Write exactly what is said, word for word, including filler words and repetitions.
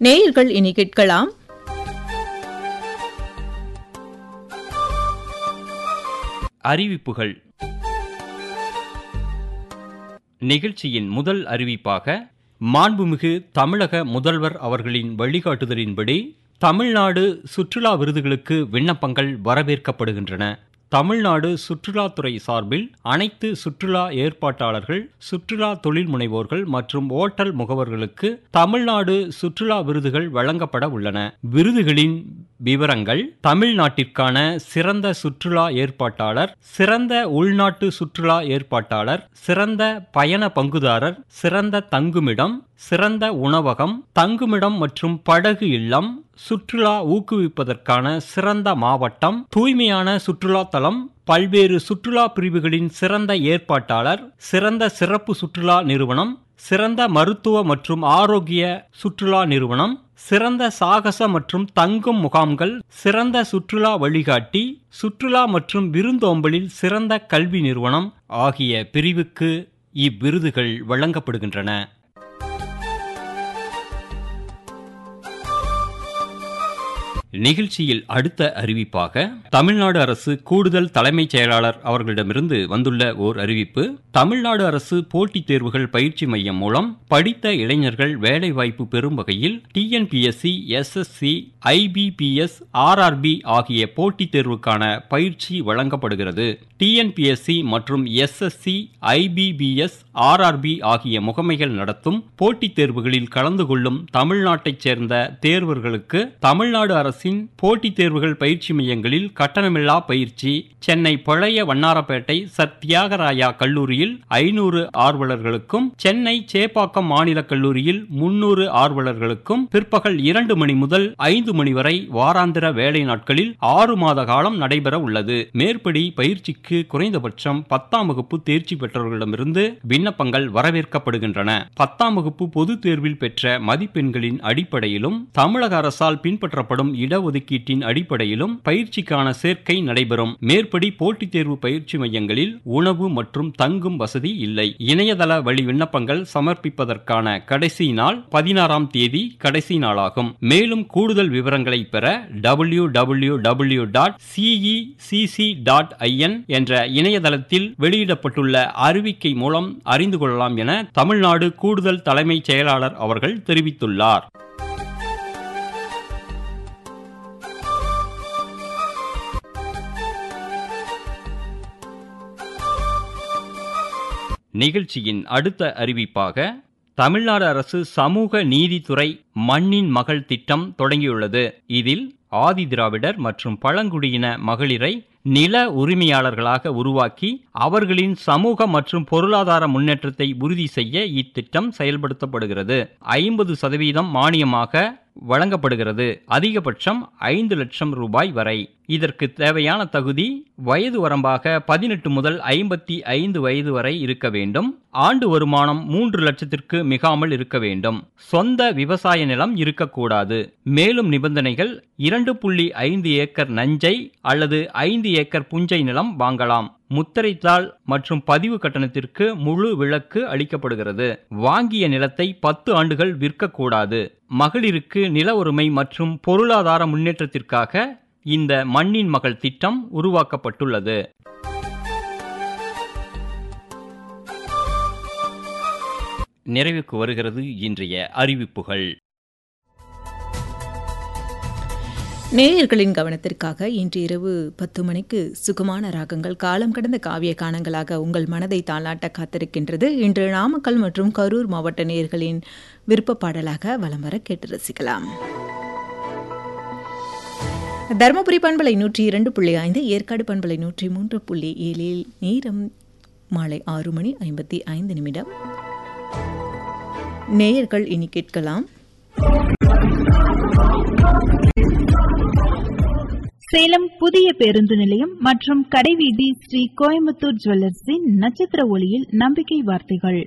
நேயர்கள் இனி கேட்கலாம் அறிவிப்புகள். நிகழ்ச்சியின் முதல் அறிவிப்பாக மாண்புமிகு தமிழக முதல்வர் அவர்களின் வழிகாட்டுதலின்படி தமிழ்நாடு சுற்றுலா விருதுகளுக்கு விண்ணப்பங்கள் வரவேற்கப்படுகின்றன. தமிழ்நாடு சுற்றுலாத்துறை சார்பில் அனைத்து சுற்றுலா ஏற்பாட்டாளர்கள், சுற்றுலா தொழில் முனைவோர்கள் மற்றும் ஓட்டல் முகவர்களுக்கு தமிழ்நாடு சுற்றுலா விருதுகள் வழங்கப்பட உள்ளன. விருதுகளின் விவரங்கள்: தமிழ்நாட்டிற்கான சிறந்த சுற்றுலா ஏற்பாட்டாளர், சிறந்த உள்நாட்டு சுற்றுலா ஏற்பாட்டாளர், சிறந்த பயண பங்குதாரர், சிறந்த தங்குமிடம், சிறந்த உணவகம், தங்குமிடம் மற்றும் படகு இல்லம், சுற்றுலா ஊக்குவிப்பதற்கான சிறந்த மாவட்டம், தூய்மையான சுற்றுலா தலம், பல்வேறு சுற்றுலா பிரிவுகளின் சிறந்த ஏற்பாட்டாளர், சிறந்த சிறப்பு சுற்றுலா நிறுவனம், சிறந்த மருத்துவ மற்றும் ஆரோக்கிய சுற்றுலா நிறுவனம், சிறந்த சாகச மற்றும் தங்கும் முகாம்கள், சிறந்த சுற்றுலா வழிகாட்டி, சுற்றுலா மற்றும் விருந்தோம்பலில் சிறந்த கல்வி நிறுவனம் ஆகிய பிரிவுக்கு இவ்விருதுகள் வழங்கப்படுகின்றன. நிகழ்ச்சியில் அடுத்த அறிவிப்பாக தமிழ்நாடு அரசு கூடுதல் தலைமைச் செயலாளர் அவர்களிடமிருந்து வந்துள்ள ஓர் அறிவிப்பு. தமிழ்நாடு அரசு போட்டித் தேர்வுகள் பயிற்சி மையம் மூலம் படித்த இளைஞர்கள் வேலைவாய்ப்பு பெறும் வகையில் டிஎன்பிஎஸ்சி, எஸ்எஸ்சி, ஐபிபிஎஸ், ஆர்ஆர்பி ஆகிய போட்டித் தேர்வுக்கான பயிற்சி வழங்கப்படுகிறது. டிஎன்பிஎஸ்சி மற்றும் எஸ்எஸ்சி, ஐபிபிஎஸ், ஆர்ஆர்பி ஆகிய முகமைகள் நடத்தும் போட்டித் தேர்வுகளில் கலந்து கொள்ளும் தமிழ்நாட்டைச் சேர்ந்த தேர்வர்களுக்கு தமிழ்நாடு அரசின் போட்டித் தேர்வுகள் பயிற்சி மையங்களில் கட்டணமில்லா பயிற்சி. சென்னை பழைய வண்ணாரப்பேட்டை சர் தியாகராயா கல்லூரியில் ஐநூறு ஆர்வலர்களுக்கும், சென்னை சேப்பாக்கம் மாநில கல்லூரியில் முன்னூறு ஆர்வலர்களுக்கும் பிற்பகல் இரண்டு மணி முதல் ஐந்து மணி வரை வாராந்திர வேலை நாட்களில் ஆறு மாத காலம் நடைபெற உள்ளது. மேற்படி பயிற்சிக்கு குறைந்தபட்சம் பத்தாம் வகுப்பு தேர்ச்சி பெற்றவர்களிடமிருந்து விண்ணப்பங்கள் வரவேற்கப்படுகின்றன. பத்தாம் வகுப்பு பொதுத் தேர்வில் பெற்ற மதிப்பெண்களின் அடிப்படையிலும் தமிழக அரசால் பின்பற்றப்படும் இடஒதுக்கீட்டின் அடிப்படையிலும் பயிற்சிக்கான சேர்க்கை நடைபெறும். மேற்படி போட்டித் தேர்வு பயிற்சி மையங்களில் உணவு மற்றும் தங்கும் வசதி இல்லை. இணையதள வழி விண்ணப்பங்கள் சமர்ப்பிப்பதற்கான கடைசி நாள் பதினாறாம் தேதி கடைசி நாளாகும். மேலும் கூடுதல் விவரங்களை பெற W W W dot CECC dot IN என்ற இணையதளத்தில் வெளியிடப்பட்டுள்ள அறிவிக்கை மூலம் அறிந்து கொள்ளலாம் என தமிழ்நாடு கூடுதல் தலைமைச் செயலாளர் அவர்கள் தெரிவித்துள்ளார். நிகழ்ச்சியின் அடுத்த அறிவிப்பாக தமிழ்நாடு அரசு சமூக நீதித்துறை மண்ணின் மகள் திட்டம் தொடங்கியுள்ளது. இதில் ஆதி திராவிடர் மற்றும் பழங்குடியின மகளிரை நில உரிமையாளர்களாக உருவாக்கி அவர்களின் சமூக மற்றும் பொருளாதார முன்னேற்றத்தை உறுதி செய்ய இத்திட்டம் செயல்படுத்தப்படுகிறது. ஐம்பது சதவீதம் மானியமாக வழங்கப்படுகிறது. அதிகபட்சம் ஐந்து லட்சம் ரூபாய் வரை. இதற்கு தேவையான தகுதி வயது வரம்பாக பதினெட்டு முதல் ஐம்பத்தி ஐந்து வயது வரை இருக்க வேண்டும். ஆண்டு வருமானம் மூன்று லட்சத்திற்கு மிகாமல் இருக்க வேண்டும். சொந்த விவசாய நிலம் இருக்கக்கூடாது. மேலும் நிபந்தனைகள்: இரண்டு புள்ளி ஐந்து ஏக்கர் நஞ்சை அல்லது ஐந்து ஏக்கர் புஞ்சை நிலம் வாங்கலாம். முத்திரைத்தாள் மற்றும் பதிவு கட்டணத்திற்கு முழு விலக்கு அளிக்கப்படுகிறது. வாங்கிய நிலத்தை பத்து ஆண்டுகள் விற்கக்கூடாது. மகளிருக்கு நில உரிமை மற்றும் பொருளாதார முன்னேற்றத்திற்காக இந்த மண்ணின் மகள் திட்டம் உருவாக்கப்பட்டுள்ளது. நிறைவுக்கு வருகிறது இன்றைய அறிவிப்புகள். நேயர்களின் கவனத்திற்காக இன்று இரவு பத்து மணிக்கு சுகமான ராகங்கள் காலம் கடந்த காவிய கானங்களாக உங்கள் மனதை தாளாட்ட காத்திருக்கின்றது. இன்று நாமக்கல் மற்றும் கரூர் மாவட்ட நேயர்களின் விருப்ப பாடலாக வலம் வர கேட்டு ரசிக்கலாம். தருமபுரி பண்பலை நூற்றி இரண்டு புள்ளி ஐந்து, ஏற்காடு பண்பலை நூற்றி மூன்று புள்ளி ஏழில் நேரம் மாலை ஆறு மணி ஐம்பத்தி ஐந்து நிமிடம். நேயர்கள் இனி கேட்கலாம். சேலம் புதிய பேருந்து நிலையம் மற்றும் கடைவீதி ஸ்ரீ கோயம்புத்தூர் ஜுவல்லர்ஸின் நட்சத்திர ஒளியில் நம்பிக்கை வார்த்தைகள்.